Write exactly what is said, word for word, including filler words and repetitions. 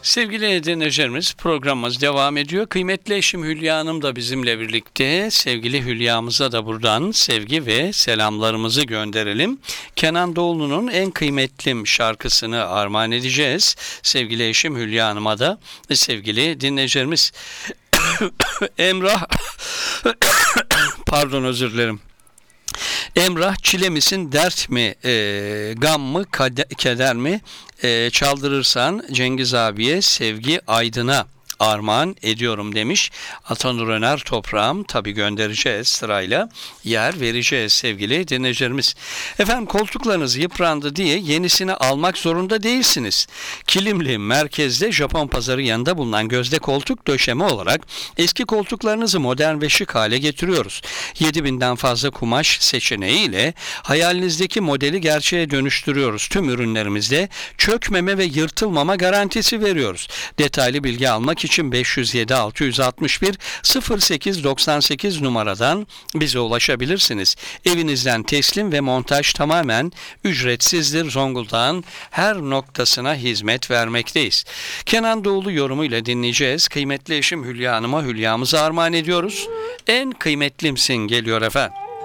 Sevgili dinleyicilerimiz, programımız devam ediyor. Kıymetli eşim Hülya Hanım da bizimle birlikte. Sevgili Hülya'mıza da buradan sevgi ve selamlarımızı gönderelim. Kenan Doğulu'nun En Kıymetlim şarkısını armağan edeceğiz. Sevgili eşim Hülya Hanım'a da sevgili dinleyicilerimiz. Emrah pardon özür dilerim. Emrah çile misin dert mi e, gam mı kade, keder mi e, çaldırırsan Cengiz abiye sevgi Aydın'a armağan ediyorum demiş. Atanur Öner toprağım, tabi göndereceğiz sırayla, yer vereceğiz sevgili dinleyicilerimiz. Efendim, koltuklarınız yıprandı diye yenisini almak zorunda değilsiniz. Kilimli merkezde Japon pazarı yanında bulunan Gözde Koltuk Döşeme olarak eski koltuklarınızı modern ve şık hale getiriyoruz. yedi binden fazla kumaş seçeneğiyle hayalinizdeki modeli gerçeğe dönüştürüyoruz. Tüm ürünlerimizde çökmeme ve yırtılmama garantisi veriyoruz. Detaylı bilgi almak için beş yüz yedi altı yüz altmış bir sıfır sekiz doksan sekiz numaradan bize ulaşabilirsiniz. Evinizden teslim ve montaj tamamen ücretsizdir. Zonguldak'ın her noktasına hizmet vermekteyiz. Kenan Doğulu yorumuyla dinleyeceğiz. Kıymetli eşim Hülya Hanım'a Hülya'mızı armağan ediyoruz. En kıymetlimsin geliyor efendim.